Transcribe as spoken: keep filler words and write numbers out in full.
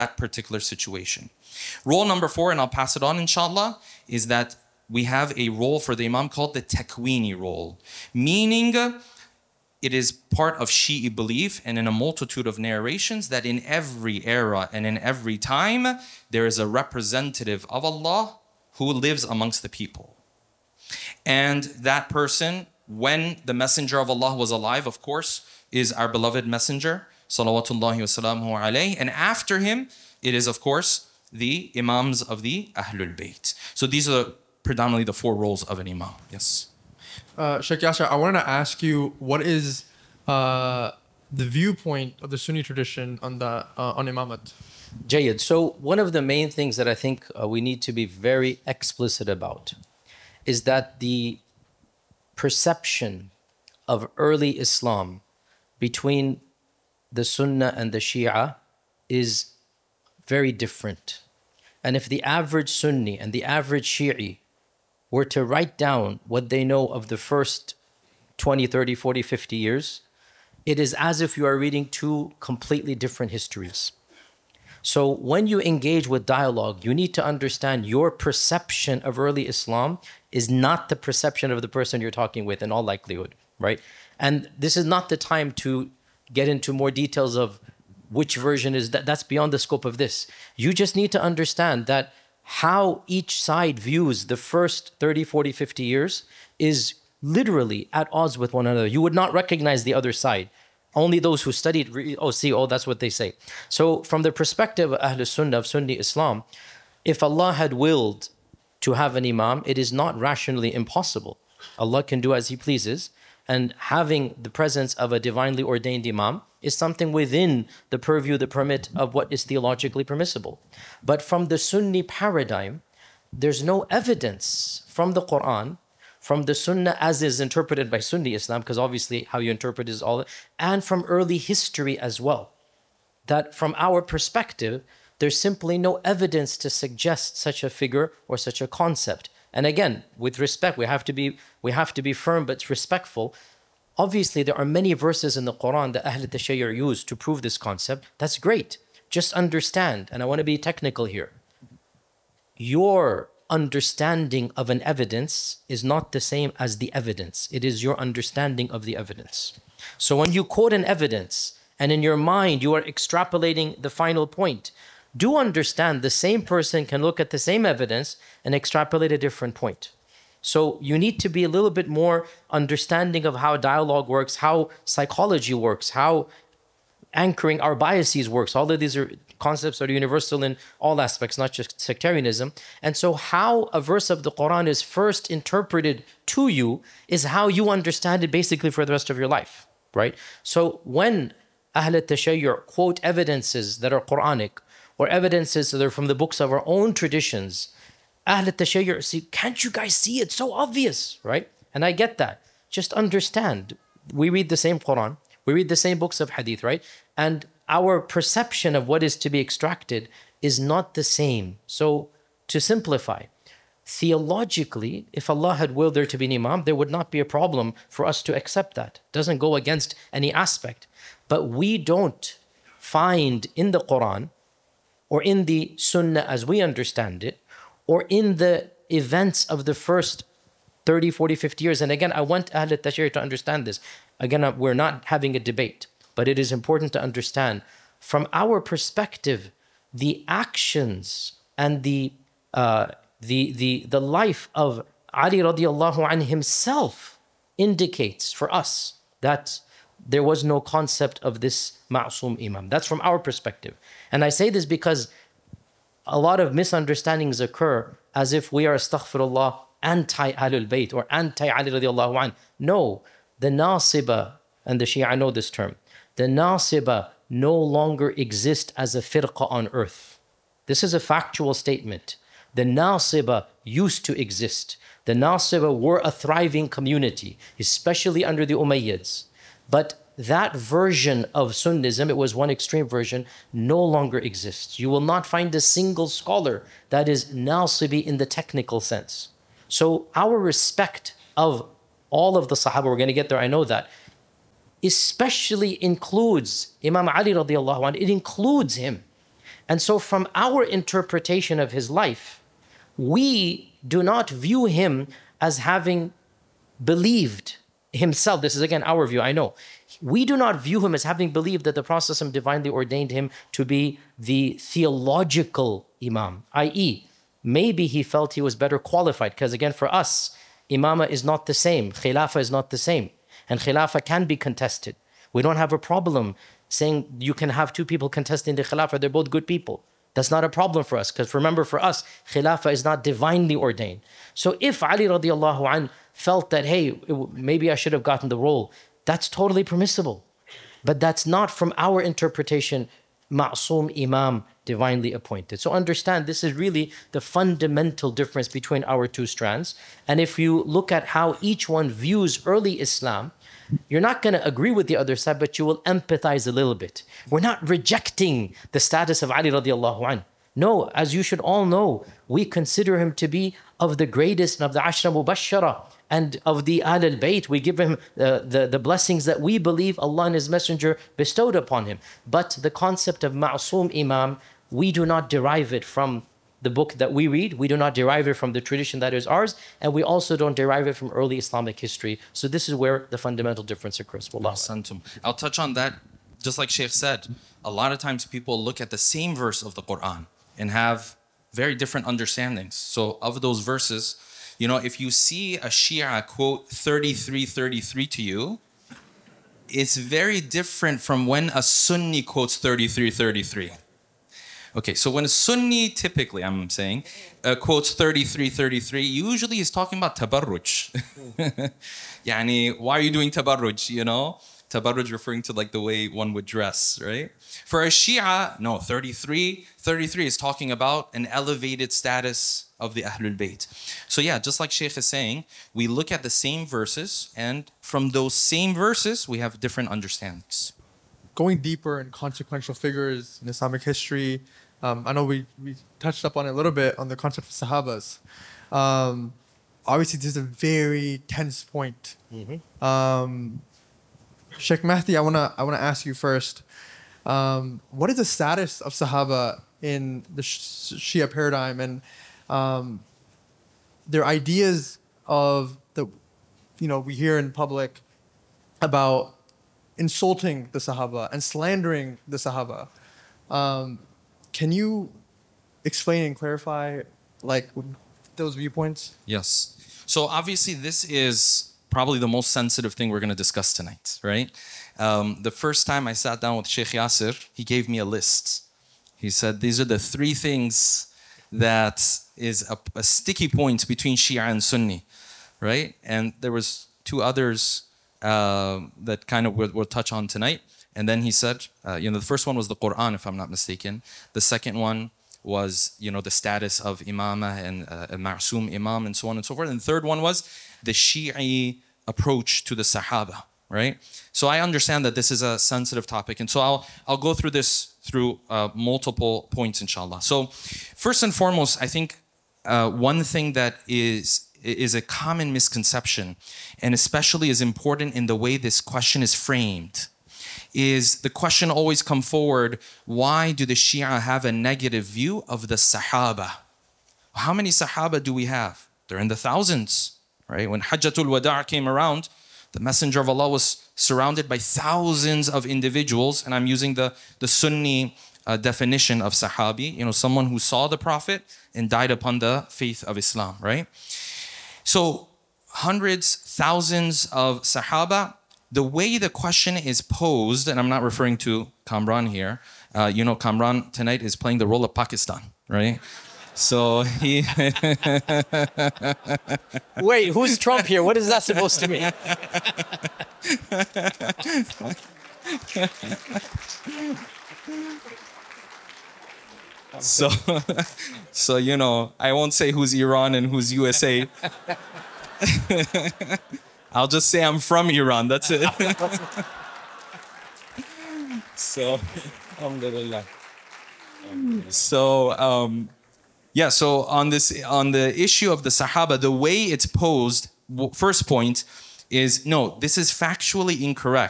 that particular situation. Role number four, and I'll pass it on inshallah, is that we have a role for the Imam called the Takwini role, meaning it is part of Shi'i belief and in a multitude of narrations that in every era and in every time there is a representative of Allah who lives amongst the people. And that person, when the Messenger of Allah was alive, of course, is our beloved Messenger, salawatullahi wa salamuhu alayhi. And after him, it is, of course, the Imams of the Ahlul Bayt. So these are predominantly the four roles of an Imam. Yes. Uh, Sheikh Yasir, I wanted to ask you, what is uh, the viewpoint of the Sunni tradition on the uh, on Imamat? Jayyid. So one of the main things that I think uh, we need to be very explicit about is that the perception of early Islam between the Sunnah and the Shia is very different. And if the average Sunni and the average Shi'i were to write down what they know of the first twenty, thirty, forty, fifty years, it is as if you are reading two completely different histories. So when you engage with dialogue, you need to understand your perception of early Islam is not the perception of the person you're talking with in all likelihood, right? And this is not the time to get into more details of which version is that. That's beyond the scope of this. You just need to understand that how each side views the first thirty, forty, fifty years is literally at odds with one another. You would not recognize the other side. Only those who studied, oh, see, oh, that's what they say. So from the perspective of Ahl Sunnah, of Sunni Islam, if Allah had willed to have an Imam, it is not rationally impossible. Allah can do as He pleases. And having the presence of a divinely ordained Imam is something within the purview, the permit of what is theologically permissible. But from the Sunni paradigm, there's no evidence from the Quran, from the Sunnah as is interpreted by Sunni Islam, because obviously how you interpret is all, and from early history as well, that from our perspective, there's simply no evidence to suggest such a figure or such a concept. And again, with respect, we have to be we have to be firm but respectful. Obviously, there are many verses in the Quran that Ahl Tashayyu' use to prove this concept. That's great. Just understand, and I want to be technical here. Your understanding of an evidence is not the same as the evidence. It is your understanding of the evidence. So when you quote an evidence and in your mind you are extrapolating the final point, do understand the same person can look at the same evidence and extrapolate a different point. So you need to be a little bit more understanding of how dialogue works, how psychology works, how anchoring our biases works. All of these are concepts that are universal in all aspects, not just sectarianism. And so how a verse of the Quran is first interpreted to you is how you understand it basically for the rest of your life, right? So when Ahl Tashayyu' quote evidences that are Quranic, or evidences that are from the books of our own traditions, Ahl Tashayyu' see, can't you guys see? It's so obvious, right? And I get that. Just understand, we read the same Quran, we read the same books of Hadith, right? And our perception of what is to be extracted is not the same. So to simplify, theologically, if Allah had willed there to be an Imam, there would not be a problem for us to accept that. It doesn't go against any aspect. But we don't find in the Quran or in the Sunnah as we understand it, or in the events of the first thirty, forty, fifty years. And again, I want Ahl Tashayyu' to understand this. Again, we're not having a debate, but it is important to understand from our perspective, the actions and the uh, the the the life of Ali radiallahu anhu himself indicates for us that there was no concept of this ma'soom imam. That's from our perspective. And I say this because a lot of misunderstandings occur as if we are, astaghfirullah, anti-Ahlul Bayt or anti-Ali radiallahu anhu. No, the Nasiba, and the Shia know this term, the Nasiba no longer exist as a firqa on earth. This is a factual statement. The Nasiba used to exist. The Nasiba were a thriving community, especially under the Umayyads. But that version of Sunnism, it was one extreme version, no longer exists. You will not find a single scholar that is Nasibi in the technical sense. So our respect of all of the Sahaba, we're going to get there, I know that, especially includes Imam Ali radiallahu anhu. It includes him. And so from our interpretation of his life, we do not view him as having believed himself. This is again our view, I know. We do not view him as having believed that the Prophet ﷺ divinely ordained him to be the theological imam, that is, maybe he felt he was better qualified, because again, for us, imama is not the same, khilafah is not the same, and khilafah can be contested. We don't have a problem saying you can have two people contesting the khilafah, they're both good people. That's not a problem for us, because remember, for us, khilafah is not divinely ordained. So if Ali radiallahu anh felt that, hey, maybe I should have gotten the role, that's totally permissible. But that's not from our interpretation, ma'soom imam, divinely appointed. So understand, this is really the fundamental difference between our two strands. And if you look at how each one views early Islam, you're not going to agree with the other side, but you will empathize a little bit. We're not rejecting the status of Ali radiallahu anh. No, as you should all know, we consider him to be of the greatest and of the Ashra Mubashara and of the Ahl al-Bayt. We give him uh, the, the blessings that we believe Allah and His Messenger bestowed upon him. But the concept of Ma'soom Imam, we do not derive it from the book that we read. We do not derive it from the tradition that is ours. And we also don't derive it from early Islamic history. So this is where the fundamental difference occurs. Wallahu a'lam. I'll touch on that. Just like Shaykh said, a lot of times people look at the same verse of the Quran and have very different understandings. So of those verses, you know, if you see a Shia quote thirty-three thirty-three to you, it's very different from when a Sunni quotes thirty-three thirty-three. Okay, so when a Sunni, typically I'm saying, uh, quotes thirty-three thirty-three, usually he's talking about tabarruj. Yani, why are you doing tabarruj, you know? Tabarruj referring to like the way one would dress, right? For a Shia, no, thirty-three thirty-three is talking about an elevated status of the Ahlul Bayt. So yeah, just like Shaykh is saying, we look at the same verses, and from those same verses, we have different understandings. Going deeper in consequential figures in Islamic history, um, I know we, we touched up on it a little bit on the concept of Sahabas. Um, obviously, this is a very tense point. Mm-hmm. Um, Sheikh Mahdi, I wanna I wanna ask you first. Um, what is the status of Sahaba in the Shia paradigm, and um, their ideas of the, you know, we hear in public about insulting the Sahaba and slandering the Sahaba. Um, can you explain and clarify like those viewpoints? Yes. So obviously this is probably the most sensitive thing we're going to discuss tonight, right? Um, the first time I sat down with Sheikh Yasser, he gave me a list. He said, these are the three things that is a, a sticky point between Shia and Sunni, right? And there was two others uh, that kind of we'll, we'll touch on tonight. And then he said, uh, you know, the first one was the Quran, if I'm not mistaken. The second one was, you know, the status of imamah and uh, a ma'soom imam and so on and so forth. And the third one was the Shi'i approach to the Sahaba, right? So I understand that this is a sensitive topic. And so I'll, I'll go through this through uh, multiple points, inshallah. So first and foremost, I think uh, one thing that is is a common misconception, and especially is important in the way this question is framed, is the question always come forward, why do the Shia have a negative view of the Sahaba? How many Sahaba do we have? They're in the thousands, right? When Hajjatul Wada' came around, the Messenger of Allah was surrounded by thousands of individuals, and I'm using the, the Sunni uh, definition of Sahabi, you know, someone who saw the Prophet and died upon the faith of Islam, right? So hundreds, thousands of Sahaba, the way the question is posed, and I'm not referring to Kamran here, uh, you know, Kamran tonight is playing the role of Pakistan, right? So he... Wait, who's Trump here? What is that supposed to mean? So, so, you know, I won't say who's Iran and who's U S A. I'll just say I'm from Iran, that's it. So, alhamdulillah. So, um, yeah, so on this, on the issue of the Sahaba, the way it's posed, first point is, no, this is factually incorrect.